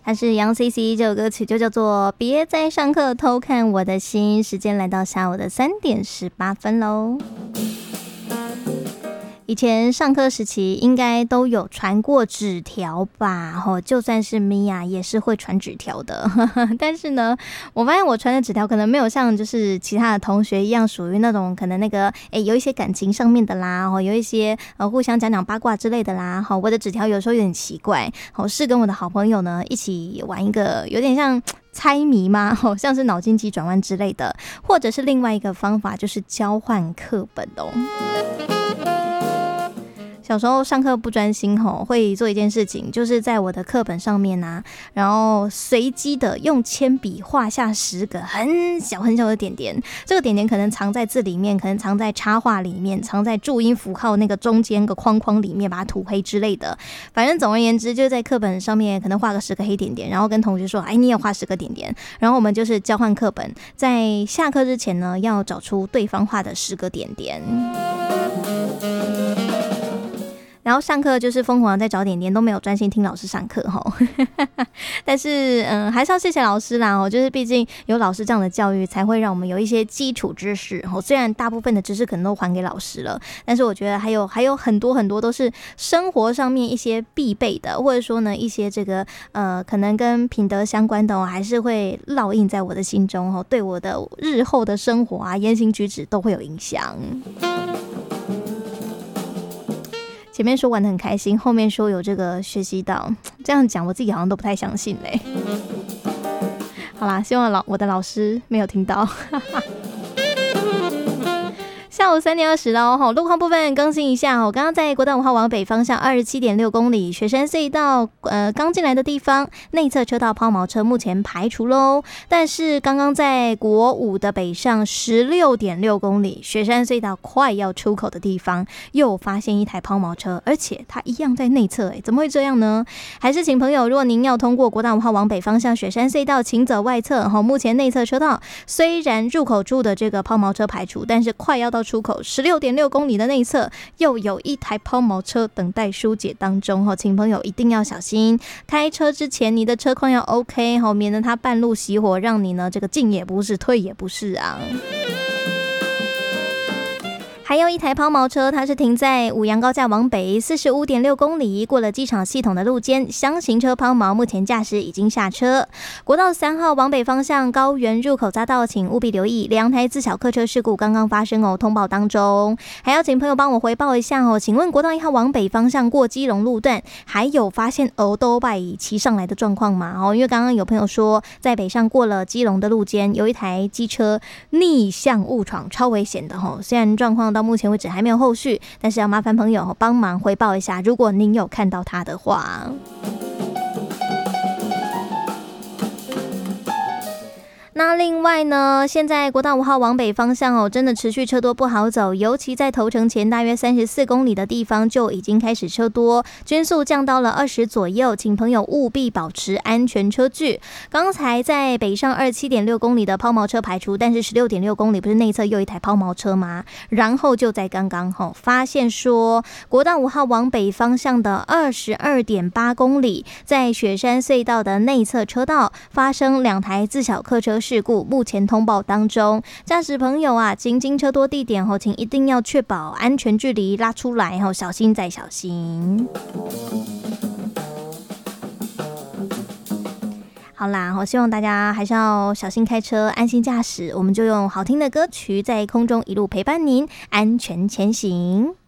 它是杨 CC 这首歌曲就叫做别再上课偷看我的心。时间来到下午的3点18分咯。以前上课时期应该都有传过纸条吧，就算是米娅也是会传纸条的但是呢，我发现我传的纸条可能没有像就是其他的同学一样属于那种可能那个有一些感情上面的啦，有一些互相讲讲八卦之类的啦。我的纸条有时候有点奇怪，是跟我的好朋友呢一起玩一个有点像猜谜吗？像是脑筋急转弯之类的，或者是另外一个方法就是交换课本哦。小时候上课不专心会做一件事情，就是在我的课本上面啊，然后随机的用铅笔画下10个很小很小的点点，这个点点可能藏在字里面，可能藏在插画里面，藏在注音符号那个中间个框框里面，把它涂黑之类的。反正总而言之，就在课本上面可能画个10个黑点点，然后跟同学说，你也画10个点点，然后我们就是交换课本，在下课之前呢，要找出对方画的10个点点。然后上课就是疯狂在找点点，都没有专心听老师上课但是还是要谢谢老师啦就是毕竟有老师这样的教育，才会让我们有一些基础知识虽然大部分的知识可能都还给老师了，但是我觉得还有很多很多都是生活上面一些必备的，或者说呢一些这个可能跟品德相关的还是会烙印在我的心中对我的日后的生活啊言行举止都会有影响。前面说玩得很开心，后面说有这个学习到，这样讲我自己好像都不太相信嘞。好啦，希望我的老师没有听到下午3点20咯，路况部分更新一下刚刚在国道5号往北方向 27.6 公里雪山隧道刚进来的地方，内侧车道抛锚车目前排除咯。但是刚刚在国5的北上 16.6 公里雪山隧道快要出口的地方，又发现一台抛锚车，而且它一样在内侧怎么会这样呢？还是请朋友，如果您要通过国道5号往北方向雪山隧道，请走外侧目前内侧车道虽然入口处的这个抛锚车排除，但是快要到出口 16.6 公里的内侧又有一台抛锚车等待疏解当中请朋友一定要小心，开车之前你的车况要 OK 免得它半路熄火，让你呢这个进也不是退也不是啊。还有一台抛锚车，它是停在五羊高架往北 45.6 公里，过了机场系统的路肩，厢型车抛锚，目前驾驶已经下车。国道3号往北方向高原入口匝道，请务必留意2台自小客车事故刚刚发生通报当中。还要请朋友帮我回报一下请问国道1号往北方向过基隆路段，还有发现欧兜拜骑上来的状况吗？因为刚刚有朋友说，在北上过了基隆的路肩，有一台机车逆向误闯，超危险的虽然状况到目前为止还没有后续，但是要麻烦朋友帮忙回报一下，如果您有看到他的话。那另外呢，现在国道5号往北方向真的持续车多不好走，尤其在头城前大约34公里的地方就已经开始车多，均速降到了20左右，请朋友务必保持安全车距。刚才在北上 27.6 公里的抛锚车排除，但是 16.6 公里不是内侧又一台抛锚车吗？然后就在刚刚发现说，国道5号往北方向的 22.8 公里，在雪山隧道的内侧车道发生2台自小客车事故，目前通报当中。驾驶朋友啊，经车多地点请一定要确保安全距离拉出来小心再小心。好啦，希望大家还是要小心开车，安心驾驶。我们就用好听的歌曲在空中一路陪伴您，安全前行。